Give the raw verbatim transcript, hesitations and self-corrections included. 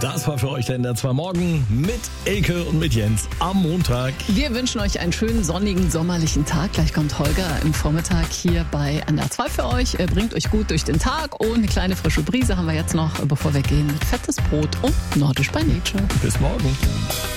Das war für euch der N D R zwei Morgen mit Elke und mit Jens am Montag. Wir wünschen euch einen schönen, sonnigen, sommerlichen Tag. Gleich kommt Holger im Vormittag hier bei N D R zwei für euch. Er bringt euch gut durch den Tag und eine kleine frische Brise haben wir jetzt noch, bevor wir gehen, mit fettes Brot und Nordisch by Nature. Bis morgen.